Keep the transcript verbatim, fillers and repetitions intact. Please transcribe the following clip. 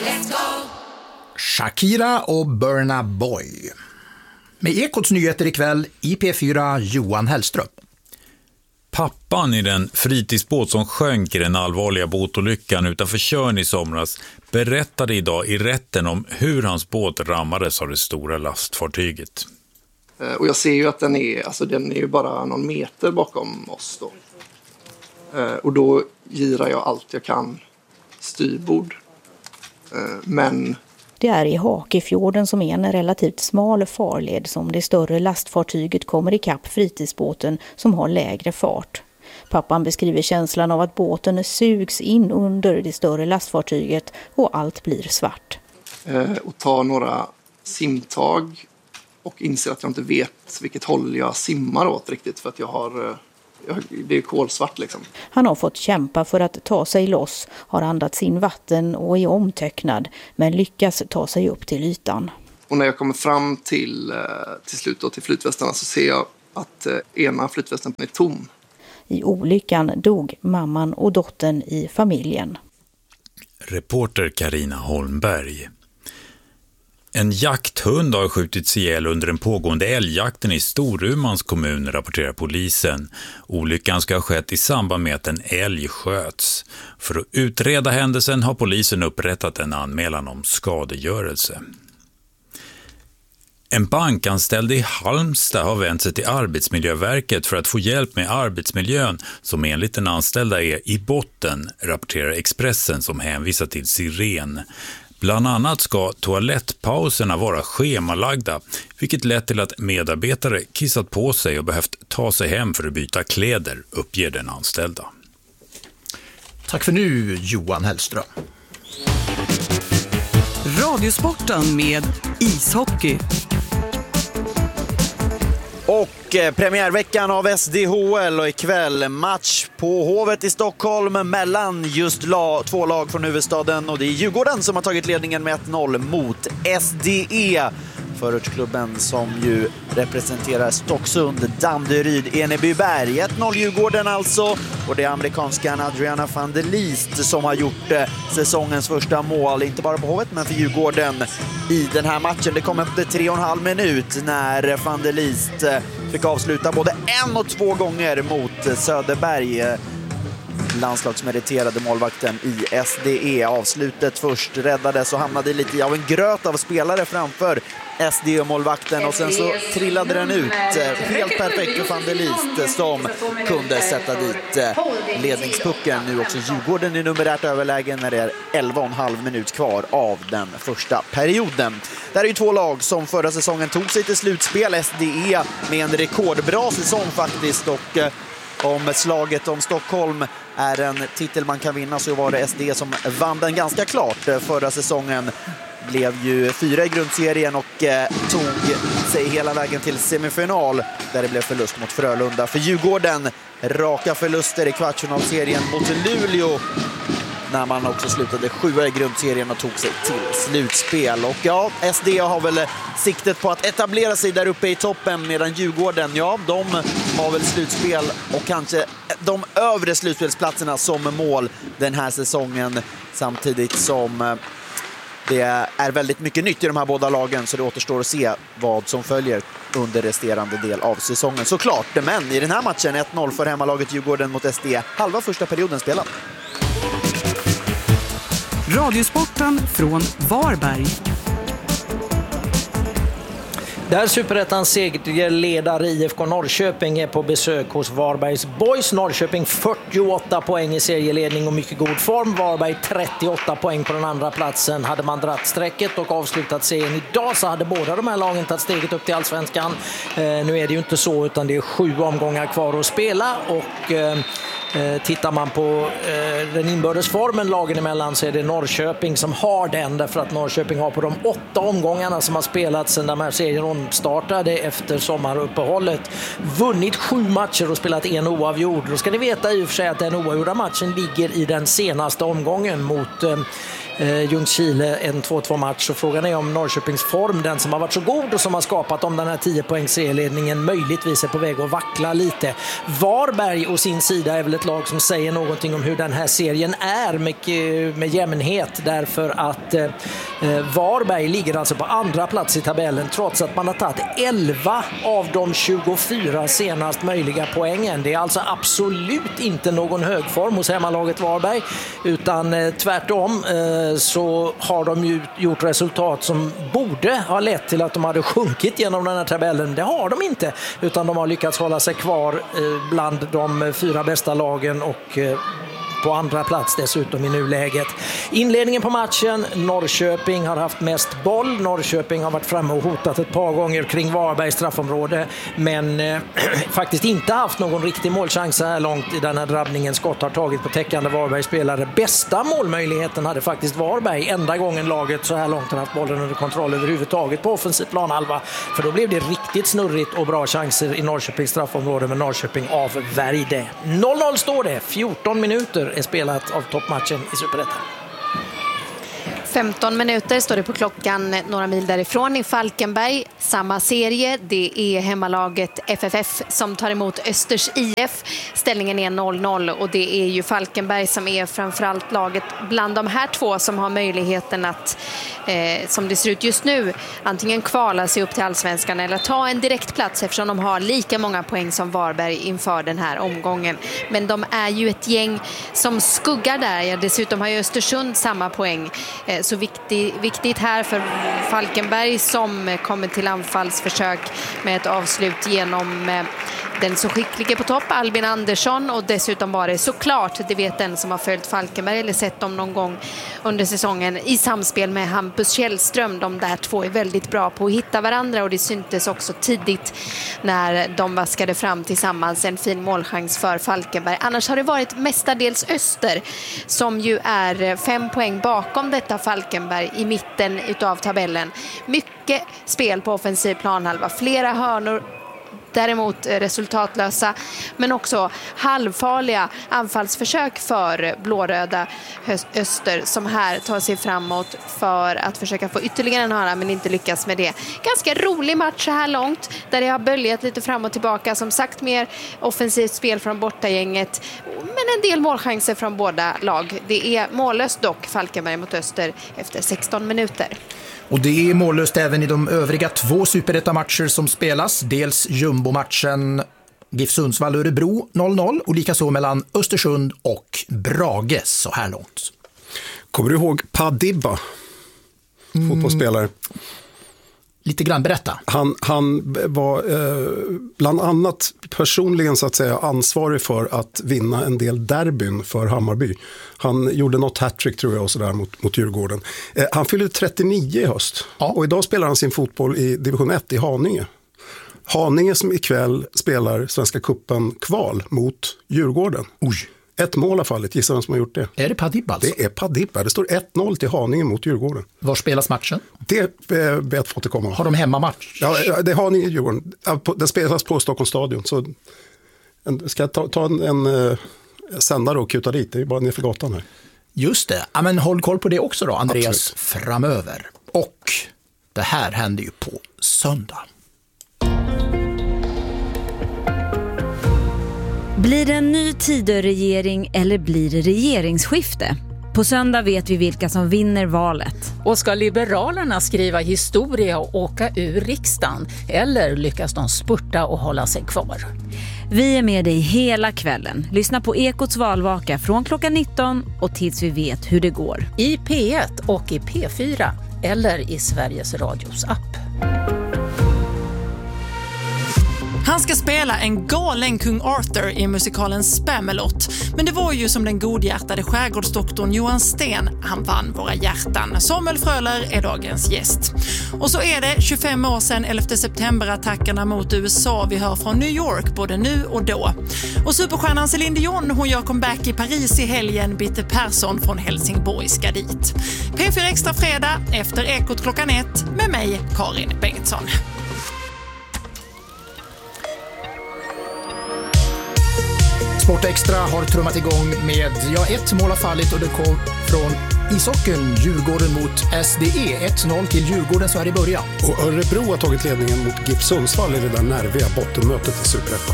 Shakira och Burna Boy. Med Ekots nyheter ikväll i P fyra, Johan Hellström. Pappan i den fritidsbåt som sjönk i den allvarliga båtolyckan utanför Tjörn i somras berättade idag i rätten om hur hans båt rammades av det stora lastfartyget. Och jag ser ju att den är, alltså den är ju bara någon meter bakom oss då. Och då girar jag allt jag kan styrbord. Men... Det är i Hakefjorden som är en relativt smal farled som det större lastfartyget kommer ikapp fritidsbåten som har lägre fart. Pappan beskriver känslan av att båten sugs in under det större lastfartyget och allt blir svart. Och tar några simtag och inser att jag inte vet vilket håll jag simmar åt riktigt för att jag har... Det är kolsvart liksom. Han har fått kämpa för att ta sig loss, har andats in vatten och är omtöcknad, men lyckas ta sig upp till ytan. Och när jag kommer fram till, till slut då, till flytvästarna så ser jag att ena flytvästen är tom. I olyckan dog mamman och dottern i familjen. Reporter Carina Holmberg. En jakthund har skjutits ihjäl under den pågående älgjakten i Storumans kommun, rapporterar polisen. Olyckan ska ha skett i samband med att en älg sköts. För att utreda händelsen har polisen upprättat en anmälan om skadegörelse. En bankanställd i Halmstad har vänt sig till Arbetsmiljöverket för att få hjälp med arbetsmiljön som enligt den anställda är i botten, rapporterar Expressen som hänvisar till Siren. Bland annat ska toalettpauserna vara schemalagda, vilket lett till att medarbetare kissat på sig och behövt ta sig hem för att byta kläder, uppger den anställda. Tack för nu, Johan Hellström. Radiosporten med ishockey. Och eh, premiärveckan av S D H L och ikväll match på Hovet i Stockholm mellan just la, två lag från huvudstaden, och det är Djurgården som har tagit ledningen med ett noll mot S D E. Förortsklubben som ju representerar Stocksund, Danderyd, Enebyberg. ett noll Djurgården alltså, och det är amerikanskan Adriana van der Liest som har gjort eh, säsongens första mål, inte bara på Hovet men för Djurgården i den här matchen. Det kom efter tre och en halv minut när van der Liest eh, fick avsluta både en och två gånger mot Söderberg, eh, landslagsmeriterade målvakten i S D E. Avslutet först räddades och hamnade lite av en gröt av spelare framför S D E-målvakten, och sen så trillade den ut helt perfekt för van der Liest som kunde sätta dit ledningspucken. Nu också Djurgården i numerärt överlägen när det är elva och en halv minut kvar av den första perioden. Det är ju två lag som förra säsongen tog sig till slutspel. S D E med en rekordbra säsong faktiskt, och om slaget om Stockholm är en titel man kan vinna så var det S D E som vann den ganska klart förra säsongen. Blev ju fyra i grundserien och eh, tog sig hela vägen till semifinal där det blev förlust mot Frölunda. För Djurgården raka förluster i kvartsfinalserien mot Luleå när man också slutade sjua i grundserien och tog sig till slutspel. Och ja, S D E har väl siktet på att etablera sig där uppe i toppen, medan Djurgården, ja, de har väl slutspel och kanske de övre slutspelsplatserna som mål den här säsongen, samtidigt som det är väldigt mycket nytt i de här båda lagen, så det återstår att se vad som följer under resterande del av säsongen såklart. Men i den här matchen ett noll för hemmalaget Djurgården mot S D E. Halva första perioden spelad. Radiosporten från Varberg. Där Superettans segerledare I F K Norrköping är på besök hos Varbergs Boys. Norrköping fyrtioåtta poäng i serieledning och mycket god form. Varberg trettioåtta poäng på den andra platsen. Hade man dratt strecket och avslutat serien idag så hade båda de här lagen tagit steget upp till Allsvenskan. Eh, nu är det ju inte så, utan det är sju omgångar kvar att spela, och eh, Eh, tittar man på eh, den inbördesformen lagen emellan så är det Norrköping som har den, därför att Norrköping har på de åtta omgångarna som har spelats sedan de här serien startade efter sommaruppehållet vunnit sju matcher och spelat en oavgjord. Då ska ni veta i och för sig att den oavgjorda matchen ligger i den senaste omgången mot eh, eh, Ljungskile en två två match. Och frågan är om Norrköpings form, den som har varit så god och som har skapat om den här tio poängs serieledningen möjligtvis är på väg att vackla lite. Varberg å sin sida är väl ett lag som säger någonting om hur den här serien är med, med jämnhet, därför att eh, Varberg ligger alltså på andra plats i tabellen trots att man har tagit elva av de tjugofyra senast möjliga poängen. Det är alltså absolut inte någon högform hos hemmalaget Varberg, utan eh, tvärtom eh, så har de ju gjort resultat som borde ha lett till att de hade sjunkit genom den här tabellen. Det har de inte, utan de har lyckats hålla sig kvar eh, bland de fyra bästa lagen och eh, på andra plats dessutom i nuläget. Inledningen på matchen, Norrköping har haft mest boll. Norrköping har varit framme och hotat ett par gånger kring Varbergs straffområde, men eh, faktiskt inte haft någon riktig målchans så här långt i den här drabbningen. Skott har tagit på täckande Varbergs spelare. Bästa målmöjligheten hade faktiskt Varberg, enda gången laget så här långt har haft bollen under kontroll överhuvudtaget på offensiv planhalva, för då blev det riktigt snurrigt och bra chanser i Norrköpings straffområde, men Norrköping avvärjde. noll noll står det, fjorton minuter är spelat av toppmatchen i Superettan. femton minuter står det på klockan några mil därifrån i Falkenberg. Samma serie, det är hemmalaget F F F som tar emot Östers I F. Ställningen är noll noll och det är ju Falkenberg som är framförallt laget bland de här två som har möjligheten att, eh, som det ser ut just nu, antingen kvala sig upp till Allsvenskan eller ta en direktplats, eftersom de har lika många poäng som Varberg inför den här omgången. Men de är ju ett gäng som skuggar där. Ja, dessutom har ju Östersund samma poäng. Eh, Så viktig, viktigt här för Falkenberg som kommer till anfallsförsök med ett avslut genom eh, den så skicklige på topp, Albin Andersson, och dessutom var det såklart, det vet den som har följt Falkenberg eller sett dem någon gång under säsongen, i samspel med Hampus Källström. De där två är väldigt bra på att hitta varandra och det syntes också tidigt när de vaskade fram tillsammans. En fin målchans för Falkenberg. Annars har det varit mestadels Öster som ju är fem poäng bakom detta Falkenberg i mitten utav tabellen. Mycket spel på offensiv planhalva, flera hörnor, däremot resultatlösa, men också halvfarliga anfallsförsök för blåröda Öster som här tar sig framåt för att försöka få ytterligare en hörna men inte lyckas med det. Ganska rolig match så här långt där det har böljat lite fram och tillbaka. Som sagt, mer offensivt spel från bortagänget, men en del målchanser från båda lag. Det är mållöst dock Falkenberg mot Öster efter sexton minuter. Och det är mållöst även i de övriga två superettamatcher som spelas. Dels jumbo-matchen GIF Sundsvall-Örebro noll noll och likaså mellan Östersund och Brage så här långt. Kommer du ihåg Padibba, mm. fotbollsspelare? Lite grann, berätta. Han, han var eh, bland annat personligen så att säga ansvarig för att vinna en del derbyn för Hammarby. Han gjorde något hattrick tror jag och sådär mot, mot Djurgården. Eh, han fyllde trettionio i höst ja. och idag spelar han sin fotboll i division ett i Haninge. Haninge som ikväll spelar Svenska cupen kval mot Djurgården. Oj. Ett mål har fallit, gissa vem som har gjort det. Är det Padibba alltså? Det är Padibba, det står ett noll till Haninge mot Djurgården. Var spelas matchen? Det ber jag att få återkomma. Har de hemmamatch? Ja, det har Haninge Djurgården. Den spelas på Stockholms stadion. Så ska jag ta, ta en, en sändare och kuta dit, det är bara ner för gatan här. Just det, ja, men håll koll på det också då, Andreas, Absolut. Framöver. Och det här händer ju på söndag. Blir det en ny Tidöregering eller blir det regeringsskifte? På söndag vet vi vilka som vinner valet. Och ska Liberalerna skriva historia och åka ur riksdagen? Eller lyckas de spurta och hålla sig kvar? Vi är med dig hela kvällen. Lyssna på Ekots valvaka från klockan nitton och tills vi vet hur det går. I P ett och i P fyra eller i Sveriges Radios app. Han ska spela en galen kung Arthur i musikalen Spamalot. Men det var ju som den godhjärtade skärgårdsdoktorn Johan Sten. Han vann våra hjärtan. Samuel Fröler är dagens gäst. Och så är det tjugofem år sedan elfte september-attackerna mot U S A. Vi hör från New York både nu och då. Och superstjärnan Céline Dion, hon gör comeback i Paris i helgen. Bitte Persson från Helsingborg ska dit. P fyra Extra fredag efter Ekot klockan ett med mig, Karin Bengtsson. Sport Extra har trummat igång med, ja, ett mål har fallit och det kom från ishockeyn, Djurgården mot S D E. ett noll till Djurgården så här i början. Och Örebro har tagit ledningen mot GIF Sundsvall i det där nerviga bottenmötet i Superettan.